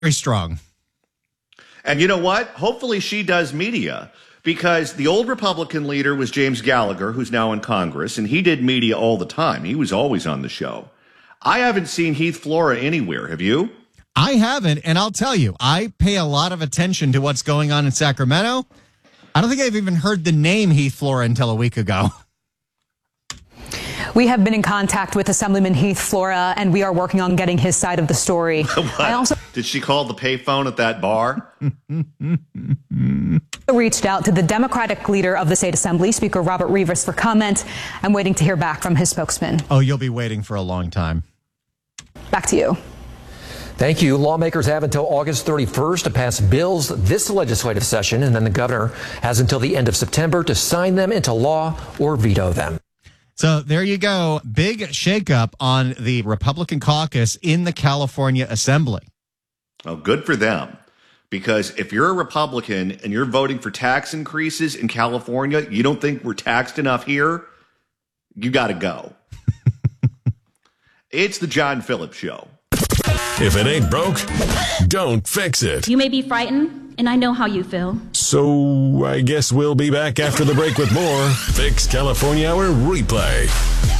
very strong. And you know what? Hopefully she does media, because the old Republican leader was James Gallagher, who's now in Congress, and he did media all the time. He was always on the show. I haven't seen Heath Flora anywhere. Have you? I haven't, and I'll tell you, I pay a lot of attention to what's going on in Sacramento. I don't think I've even heard the name Heath Flora until a week ago. We have been in contact with Assemblyman Heath Flora, and we are working on getting his side of the story. Did she call the payphone at that bar? Reached out to the Democratic leader of the state assembly, Speaker Robert Rivas, for comment. I'm waiting to hear back from his spokesman. Oh, you'll be waiting for a long time. Back to you. Thank you. Lawmakers have until August 31st to pass bills this legislative session, and then the governor has until the end of September to sign them into law or veto them. So there you go. Big shakeup on the Republican caucus in the California Assembly. Oh, good for them. Because if you're a Republican and you're voting for tax increases in California, you don't think we're taxed enough here, you got to go. It's the John Phillips Show. If it ain't broke, don't fix it. You may be frightened, and I know how you feel. So I guess we'll be back after the break with more Fix California Hour Replay.